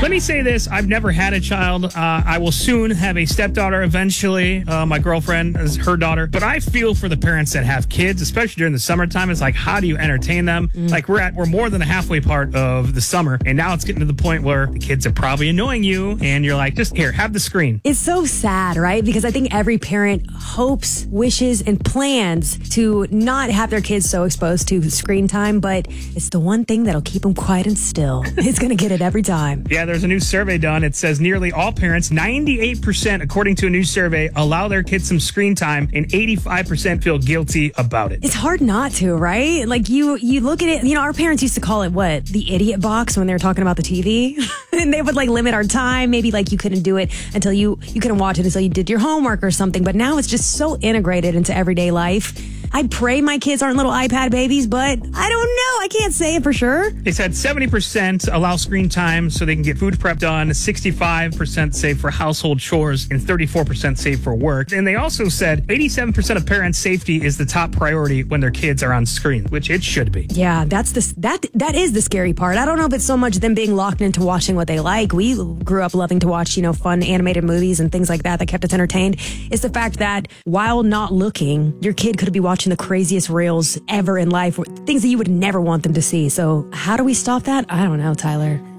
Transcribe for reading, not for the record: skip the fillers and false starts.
Let me say this. I've never had a child. I will soon have a stepdaughter eventually. My girlfriend is her daughter. But I feel for the parents that have kids, especially during the summertime. It's like, how do you entertain them? Like, we're more than the halfway part of the summer. And now it's getting to the point where the kids are probably annoying you. And you're like, just here, have the screen. It's so sad, right? Because I think every parent hopes, wishes, and plans to not have their kids so exposed to screen time. But it's the one thing that'll keep them quiet and still. It's going to get it every time. Yeah, there's a new survey done. It says nearly all parents, 98%, according to a new survey, allow their kids some screen time, and 85% feel guilty about it. It's hard not to, right? Like, you look at it, our parents used to call it, the idiot box when they were talking about the TV. And they would, limit our time. Maybe, you couldn't do it until you couldn't watch it until you did your homework or something. But now it's just so integrated into everyday life. I pray my kids aren't little iPad babies, but I don't know. I can't say it for sure. They said 70% allow screen time so they can get food prep done, 65% save for household chores, and 34% save for work. And they also said 87% of parents' safety is the top priority when their kids are on screen, which it should be. Yeah, that is the scary part. I don't know if it's so much them being locked into watching what they like. We grew up loving to watch, fun animated movies and things like that kept us entertained. It's the fact that while not looking, your kid could be watching the craziest reels ever in life, things that you would never want them to see. So how do we stop that? I don't know, Tyler.